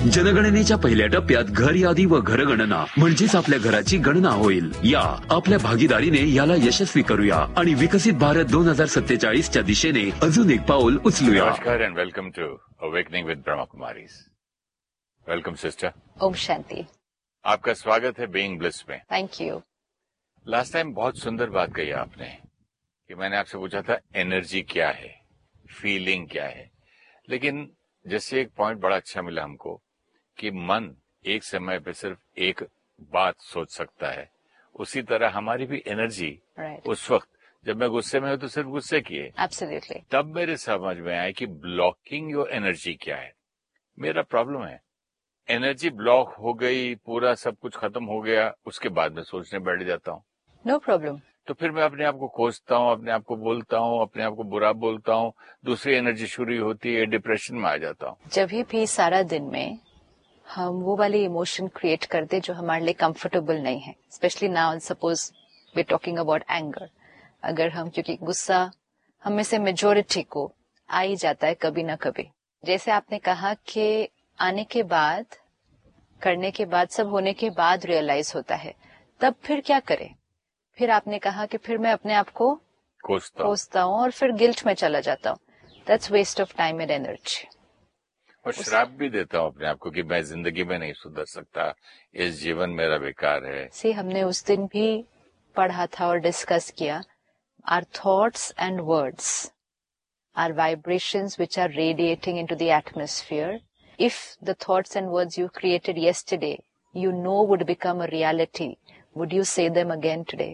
जनगणनेच्या पहिल्या टप्प्यात घर यादी व घरगणना म्हणजेच आपल्या घराची गणना होईल. या आपल्या भागीदारीने याला यशस्वी करूया आणि विकसित भारत 2047 च्या दिशेने अजून एक पाऊल उचलूया. नमस्कार and welcome to awakening with Brahma Kumaris. Welcome sister. Om Shanti. आपका स्वागत है बीइंग ब्लिस में. Thank you. लास्ट टाइम बहुत सुंदर बात कही आपने कि मैंने आपसे पूछा था एनर्जी क्या है, फीलिंग क्या है, लेकिन जैसे एक पॉइंट बड़ा अच्छा मिला हमको कि मन एक समय पे सिर्फ एक बात सोच सकता है, उसी तरह हमारी भी एनर्जी उस वक्त जब मैं गुस्से में हूं तो सिर्फ गुस्से की है. एब्सोल्युटली. तब मेरे समझ में आया कि ब्लॉकिंग योर एनर्जी क्या है. मेरा प्रॉब्लम है एनर्जी ब्लॉक हो गई, पूरा सब कुछ खत्म हो गया, उसके बाद में सोचने बैठ जाता हूँ. No problem. तो फिर मैं अपने आप को कोसता हूँ, अपने आप को बोलता हूँ, अपने आप को बुरा बोलता हूँ, दूसरी एनर्जी शुरू होती है, डिप्रेशन में आ जाता हूँ. जब भी सारा दिन में हम वो वाले इमोशन क्रिएट करते जो हमारे लिए कंफर्टेबल नहीं है, specially now suppose we talking about anger. अगर हम, क्योंकि गुस्सा हम में से मेजोरिटी को आ ही जाता है कभी ना कभी. जैसे आपने कहा कि आने के बाद, करने के बाद, सब होने के बाद रियलाइज होता है, तब फिर क्या करें? फिर आपने कहा कि फिर मैं अपने आप को कोसता हूँ और फिर गिल्ट में चला जाता हूँ. That's waste of time and energy. और श्राप भी देता हूँ अपने आप को कि मैं जिंदगी में नहीं सुधर सकता, इस जीवन मेरा बेकार है. सी, हमने उस दिन भी पढ़ा था और डिस्कस किया, our thoughts and words are vibrations which are radiating into the atmosphere. If the thoughts and words you created yesterday, you know would become a reality, would you say them again today?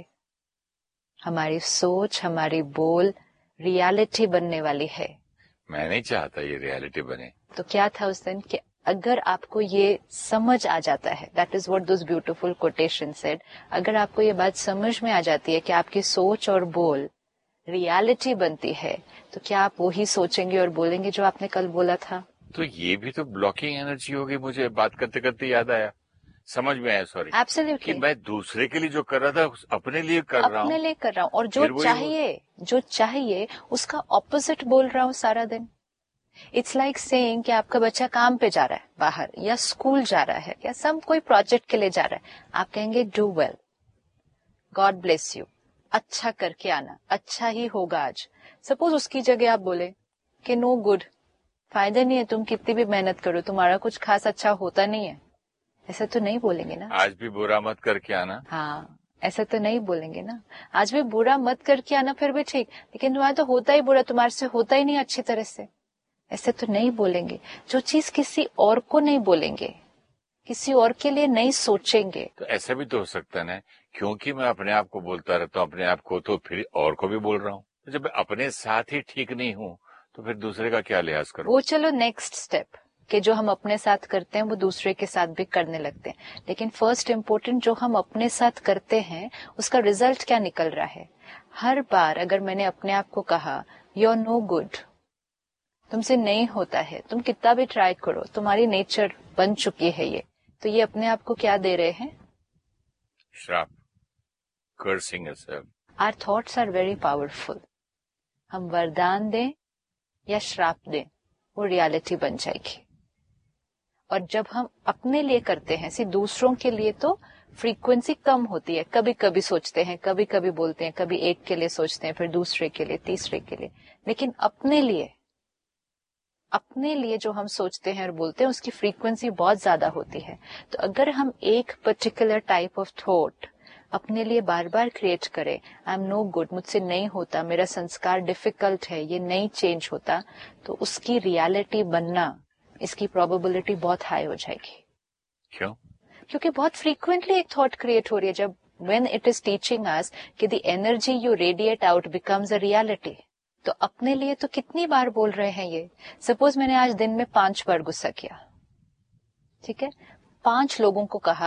हमारी सोच, हमारी बोल reality बनने वाली है. मैं नहीं चाहता ये रियलिटी बने. तो क्या था उस दिन कि अगर आपको ये समझ आ जाता है, that is what those beautiful quotations said, अगर आपको ये बात समझ में आ जाती है कि आपकी सोच और बोल रियलिटी बनती है, तो क्या आप वही सोचेंगे और बोलेंगे जो आपने कल बोला था? तो ये भी तो ब्लॉकिंग एनर्जी होगी. मुझे बात करते करते याद आया, समझ में आया, सॉरी, एब्सोल्युटली, कि मैं दूसरे के लिए जो कर रहा था अपने लिए कर रहा हूँ. अपने लिए कर रहा हूँ और जो चाहिए उसका ऑपोजिट बोल रहा हूँ सारा दिन. इट्स लाइक सेइंग कि आपका बच्चा काम पे जा रहा है बाहर, या स्कूल जा रहा है, या सब कोई प्रोजेक्ट के लिए जा रहा है. आप कहेंगे do well, God bless you, अच्छा करके आना, अच्छा ही होगा आज. सपोज उसकी जगह आप बोले कि नो गुड, फायदा नहीं है, तुम कितनी भी मेहनत करो, तुम्हारा कुछ खास अच्छा होता नहीं है. ऐसा तो नहीं बोलेंगे ना. आज भी बुरा मत करके आना. हाँ, ऐसा तो नहीं बोलेंगे ना. आज भी बुरा मत करके आना फिर भी ठीक, लेकिन तुम्हारा तो होता ही बुरा, तुम्हारे से होता ही नहीं अच्छी तरह से. ऐसे तो नहीं बोलेंगे. जो चीज किसी और को नहीं बोलेंगे, किसी और के लिए नहीं सोचेंगे. तो ऐसा भी तो हो सकता है ना, क्योंकि मैं अपने आप को बोलता रहता हूँ अपने आप को, तो फिर और को भी बोल रहा हूँ. तो जब मैं अपने साथ ही ठीक नहीं हूँ तो फिर दूसरे का क्या लिहाज करूं? वो चलो नेक्स्ट स्टेप, कि जो हम अपने साथ करते हैं वो दूसरे के साथ भी करने लगते हैं. लेकिन फर्स्ट इम्पोर्टेंट, जो हम अपने साथ करते हैं उसका रिजल्ट क्या निकल रहा है. हर बार अगर मैंने अपने आप को कहा यू आर नो गुड, तुमसे नहीं होता है, तुम कितना भी ट्राई करो, तुम्हारी नेचर बन चुकी है ये, तो ये अपने आप को क्या दे रहे हैं? श्राप. Cursing yourself. Our thoughts are very powerful. हम वरदान दें या श्राप दें, वो रियलिटी बन जाएगी. और जब हम अपने लिए करते हैं, सिर्फ दूसरों के लिए तो फ्रीक्वेंसी कम होती है. कभी कभी सोचते हैं, कभी कभी बोलते हैं, कभी एक के लिए सोचते हैं, फिर दूसरे के लिए, तीसरे के लिए. लेकिन अपने लिए जो हम सोचते हैं और बोलते हैं उसकी फ्रीक्वेंसी बहुत ज्यादा होती है. तो अगर हम एक पर्टिकुलर टाइप ऑफ थॉट अपने लिए बार बार क्रिएट करें, आई एम नो गुड, मुझसे नहीं होता, मेरा संस्कार डिफिकल्ट है, ये नहीं चेंज होता, तो उसकी रियलिटी बनना, इसकी प्रोबेबिलिटी बहुत हाई हो जाएगी. क्यों? क्योंकि बहुत फ्रीक्वेंटली एक थॉट क्रिएट हो रही है. जब when it is teaching us कि the energy you radiate out becomes a reality, तो अपने लिए तो कितनी बार बोल रहे हैं ये. सपोज मैंने आज दिन में 5 बार गुस्सा किया, ठीक है, 5 लोगों को कहा